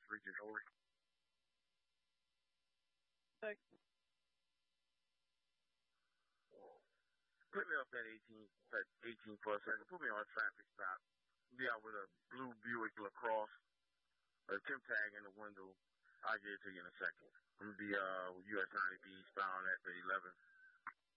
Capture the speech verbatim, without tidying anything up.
freaking over. Thanks. Put me up at eighteen, at eighteen for a second. Put me on a traffic stop. Be out with a blue Buick LaCrosse, a temp tag in the window. I'll get it to you in a second. I'm gonna be uh with U S ninety B bound at the eleventh.